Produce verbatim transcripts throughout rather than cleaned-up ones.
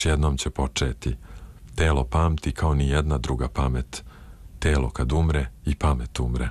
jednom će početi. Telo pamti kao ni jedna druga pamet. Telo kad umre i pamet umre.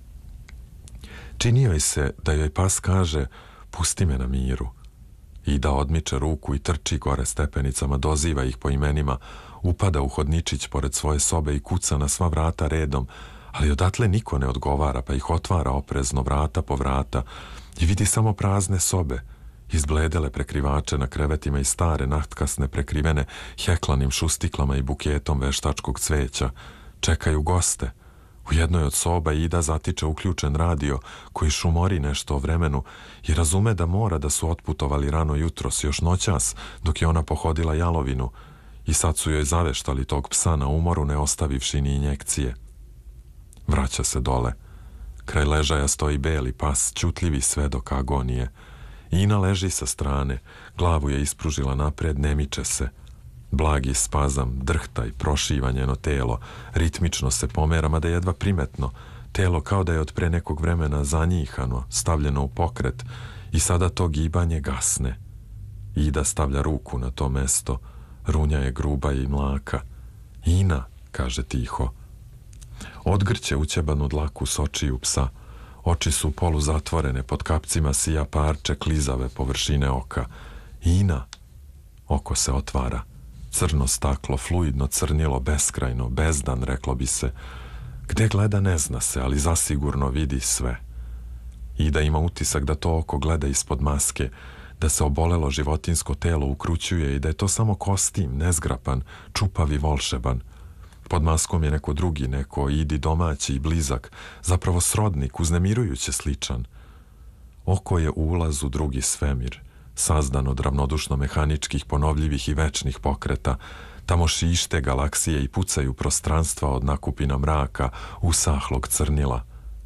Čini joj se da joj pas kaže pusti me na miru. Ida odmiče ruku i trči gore stepenicama, doziva ih po imenima, upada u hodničić pored svoje sobe i kuca na sva vrata redom, ali odatle niko ne odgovara, pa ih otvara oprezno vrata po vrata i vidi samo prazne sobe, izbledele prekrivače na krevetima i stare nahtkasne prekrivene heklanim šustiklama i buketom veštačkog cveća. Čekaju goste. U jednoj od soba Ida zatiče uključen radio koji šumori nešto o vremenu i razume da mora da su otputovali rano jutros, još noćas, dok je ona pohodila jalovinu i sad su joj zaveštali tog psa na umoru, ne ostavivši ni injekcije. Vraća se dole. Kraj ležaja stoji beli pas, ćutljivi svedok agonije. Ina leži sa strane, glavu je ispružila napred, ne miče se. Blagi spazam, drhtaj, prošiva njeno telo, ritmično se pomera, mada jedva primetno. Telo kao da je od pre nekog vremena zanjihano, stavljeno u pokret i sada to gibanje gasne. Ida stavlja ruku na to mesto, runja je gruba i mlaka. Ina, kaže tiho. Odgrće ućebanu dlaku s očiju psa. Oči su poluzatvorene, pod kapcima sija parče klizave površine oka. Ina. Oko se otvara. Crno staklo, fluidno crnilo, beskrajno, bezdan, reklo bi se. Gde gleda ne zna se, ali zasigurno vidi sve. Ida ima utisak da to oko gleda ispod maske, da se obolelo životinsko telo ukrućuje i da je to samo kostim, nezgrapan, čupav i volšeban. Pod maskom je neko drugi, neko Idi domaći i blizak, zapravo srodnik, uznemirujuće sličan. Oko je ulaz u drugi svemir, sazdan od ravnodušno mehaničkih, ponovljivih i večnih pokreta. Tamo šište galaksije i pucaju prostranstva od nakupina mraka, usahlog crnila.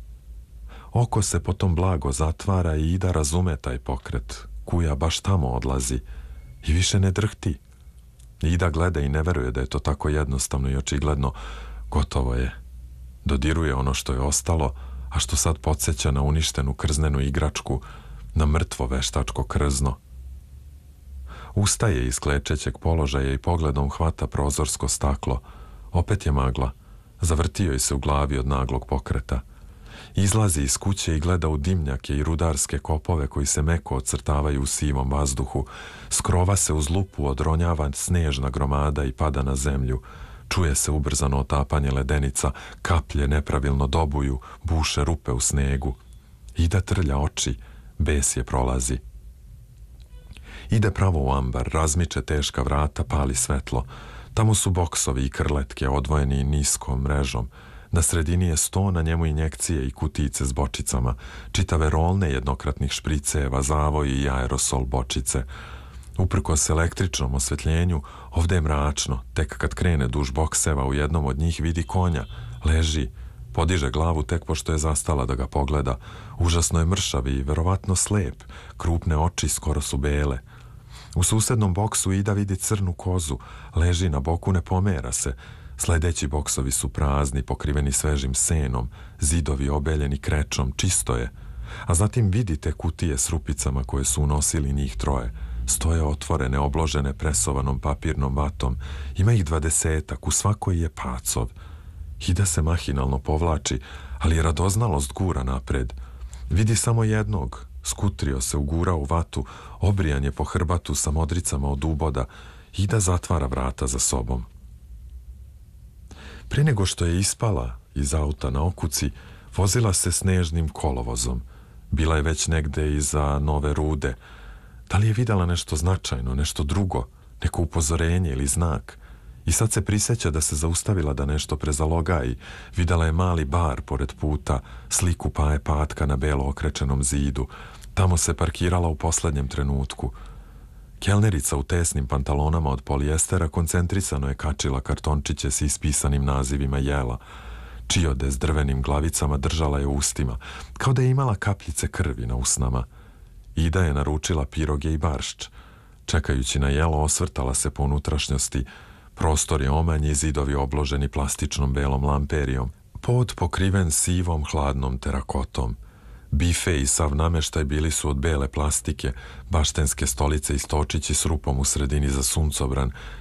Oko se potom blago zatvara i Ida razume taj pokret. Kuja baš tamo odlazi i više ne drhti. Ida gleda i ne veruje da je to tako jednostavno i očigledno. Gotovo je. Dodiruje ono što je ostalo, a što sad podsjeća na uništenu krznenu igračku, na mrtvo veštačko krzno. Ustaje iz klečećeg položaja i pogledom hvata prozorsko staklo. Opet je magla. Zavrtio je se u glavi od naglog pokreta. Izlazi iz kuće i gleda u dimnjake i rudarske kopove koji se meko ocrtavaju u sivom vazduhu. Skrova se uz lupu odronjava snežna gromada i pada na zemlju. Čuje se ubrzano otapanje ledenica, kaplje nepravilno dobuju, buše rupe u snegu. Ida trlja oči, bes je prolazi. Ide pravo u ambar, razmiče teška vrata, pali svetlo. Tamo su boksovi i krletke odvojeni niskom mrežom. Na sredini je sto, na njemu injekcije i kutijice s bočicama, čitave rolne jednokratnih špriceva, zavoj i aerosol bočice. Uprkos električnom osvetljenju, ovde je mračno, tek kad krene duž bokseva u jednom od njih vidi konja, leži, podiže glavu tek pošto je zastala da ga pogleda. Užasno je mršav i verovatno slep, krupne oči skoro su bele. U susednom boksu Ida vidi crnu kozu, leži na boku, ne pomera se. Sledeći boksovi su prazni, pokriveni svežim senom, zidovi obeljeni krečom, čisto je. A zatim vidite kutije s rupicama koje su unosili njih troje. Stoje otvorene, obložene presovanom papirnom vatom. Ima ih dvadesetak, u svakoj je pacov. Ida se mahinalno povlači, ali radoznalost gura napred. Vidi samo jednog, skutrio se, ugura u vatu, obrijan je po hrbatu sa modricama od uboda. Ida zatvara vrata za sobom. Pre nego što je ispala iz auta na okuci, vozila se snežnim kolovozom. Bila je već negde iza Nove Rude. Da li je videla nešto značajno, nešto drugo, neko upozorenje ili znak? I sad se priseća da se zaustavila da nešto prezalogaji. Videla je mali bar pored puta, sliku Paje Patka na belo okrečenom zidu. Tamo se parkirala u poslednjem trenutku. Kelnerica u tesnim pantalonama od polijestera koncentrisano je kačila kartončiće s ispisanim nazivima jela. Čiode s drvenim glavicama držala je u ustima, kao da je imala kapljice krvi na usnama. Ida je naručila piroge i baršč. Čekajući na jelo, osvrtala se po unutrašnjosti. Prostor je omanji, zidovi obloženi plastičnom belom lamperijom. Pod pokriven sivom hladnom terakotom. Bife i sav nameštaj bili su od bele plastike, baštenske stolice i stočići s rupom u sredini za suncobran